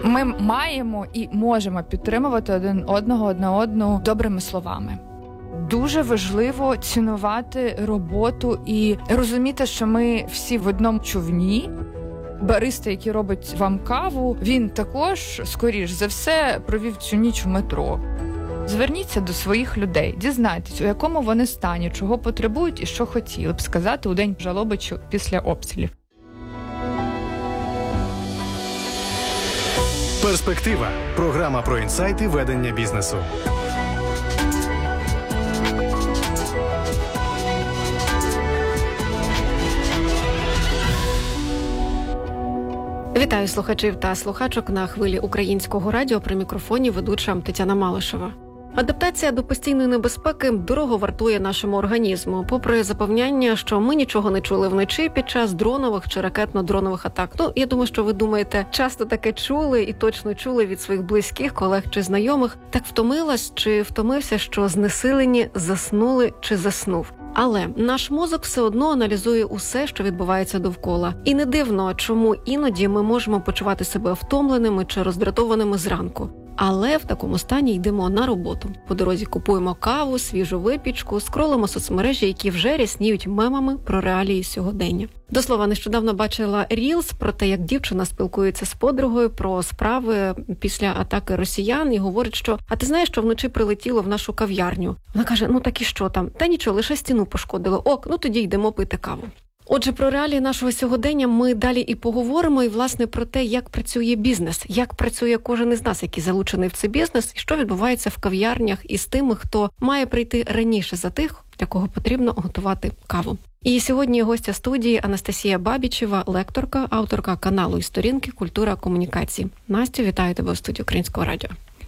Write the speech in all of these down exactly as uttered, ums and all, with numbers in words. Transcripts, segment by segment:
Ми маємо і можемо підтримувати один одного, одна одну добрими словами. Дуже важливо цінувати роботу і розуміти, що ми всі в одному човні. Бариста, який робить вам каву, він також, скоріш за все, провів цю ніч в метро. Зверніться до своїх людей, дізнайтесь, у якому вони стані, чого потребують і що хотіли б сказати у день жалоби чи після обстрілів. Перспектива. Програма про інсайти ведення бізнесу. Вітаю слухачів та слухачок на хвилі Українського радіо, при мікрофоні ведуча Тетяна Малишева. Адаптація до постійної небезпеки дорого вартує нашому організму. Попри запевняння, що ми нічого не чули вночі під час дронових чи ракетно-дронових атак. Ну, я думаю, що ви думаєте, часто таке чули і точно чули від своїх близьких, колег чи знайомих. Так втомилась чи втомився, що знесилені заснули чи заснув. Але наш мозок все одно аналізує усе, що відбувається довкола. І не дивно, чому іноді ми можемо почувати себе втомленими чи роздратованими зранку. Але в такому стані йдемо на роботу. По дорозі купуємо каву, свіжу випічку, скролимо соцмережі, які вже рясніють мемами про реалії сьогодення. До слова, нещодавно бачила рілс про те, як дівчина спілкується з подругою про справи після атаки росіян і говорить, що «А ти знаєш, що вночі прилетіло в нашу кав'ярню?» Вона каже, ну так і що там? Та нічого, лише стіну пошкодило. Ок, ну тоді йдемо пити каву. Отже, про реалії нашого сьогодення ми далі і поговоримо, і, власне, про те, як працює бізнес, як працює кожен із нас, який залучений в цей бізнес, і що відбувається в кав'ярнях із тими, хто має прийти раніше за тих, для кого потрібно готувати каву. І сьогодні гостя студії Анастасія Бабічева, лекторка, авторка каналу і сторінки «Культура комунікації». Настю, вітаю тебе у студії Українського радіо.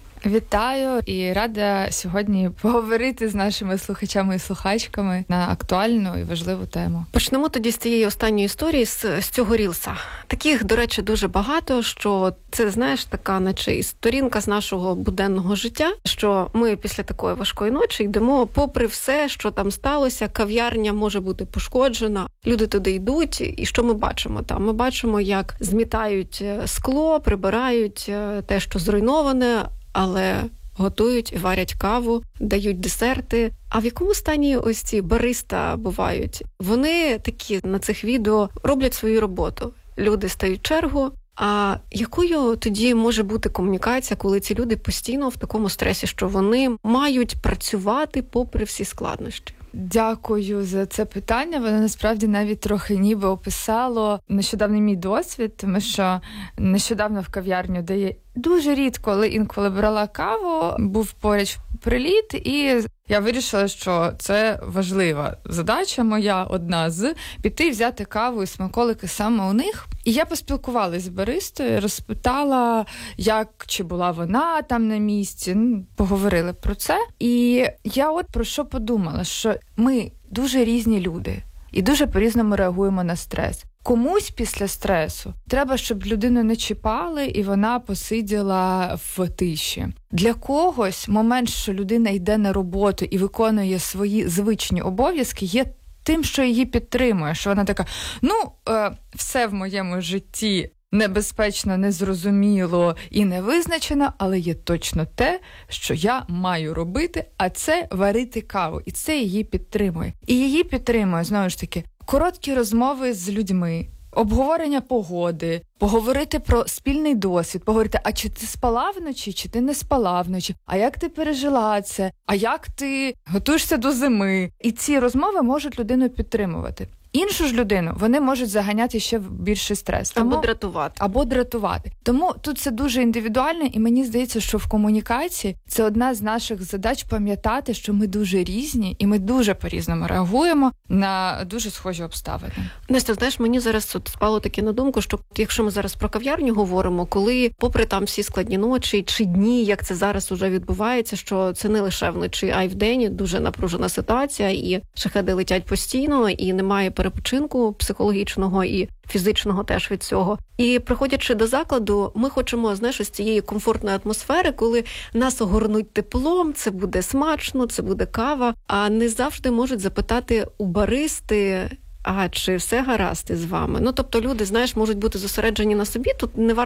Вітаю і рада сьогодні поговорити з нашими слухачами і слухачками на актуальну і важливу тему. Почнемо тоді з цієї останньої історії, з, з цього рілса. Таких, до речі, дуже багато, що це, знаєш, така наче сторінка з нашого буденного життя, що ми після такої важкої ночі йдемо попри все, що там сталося, кав'ярня може бути пошкоджена, люди туди йдуть, і що ми бачимо там? Ми бачимо, як змітають скло, прибирають те, що зруйноване, але готують і варять каву, дають десерти. А в якому стані ось ці бариста бувають? Вони такі на цих відео роблять свою роботу. Люди стають в чергу. А якою тоді може бути комунікація, коли ці люди постійно в такому стресі, що вони мають працювати попри всі складнощі? Дякую за це питання. Воно насправді навіть трохи ніби описало нещодавний мій досвід, тому що нещодавно в кав'ярню, де я дуже рідко, але інколи брала каву, був поруч приліт, і я вирішила, що це важлива задача моя, одна з, піти взяти каву і смаколики саме у них. І я поспілкувалася з баристою, розпитала, як, чи була вона там на місці, ну, поговорили про це. І я от про що подумала, що ми дуже різні люди і дуже по-різному реагуємо на стрес. Комусь після стресу треба, щоб людину не чіпали і вона посиділа в тиші. Для когось момент, що людина йде на роботу і виконує свої звичні обов'язки, є тим, що її підтримує, що вона така, ну, е, все в моєму житті небезпечно, незрозуміло і невизначено, але є точно те, що я маю робити, а це варити каву. І це її підтримує. І її підтримує, знову ж таки, короткі розмови з людьми, обговорення погоди, поговорити про спільний досвід, поговорити, а чи ти спала вночі, чи ти не спала вночі, а як ти пережила це, а як ти готуєшся до зими. І ці розмови можуть людину підтримувати. Іншу ж людину вони можуть заганяти ще в більший стрес. Тому, або дратувати. Або дратувати. Тому тут це дуже індивідуально, і мені здається, що в комунікації це одна з наших задач пам'ятати, що ми дуже різні, і ми дуже по-різному реагуємо на дуже схожі обставини. Настя, знаєш, мені зараз от спало таке на думку, що якщо ми зараз про кав'ярню говоримо, коли попри там всі складні ночі чи дні, як це зараз уже відбувається, що це не лише вночі, а й вдень дуже напружена ситуація, і шахеди летять постійно, і немає перепочинку психологічного і фізичного теж від цього. І приходячи до закладу, ми хочемо, знаєш, ось цієї комфортної атмосфери, коли нас огорнуть теплом, це буде смачно, це буде кава, а не завжди можуть запитати у баристи, а чи все гаразд із вами? Ну, тобто люди, знаєш, можуть бути зосереджені на собі, тут не варто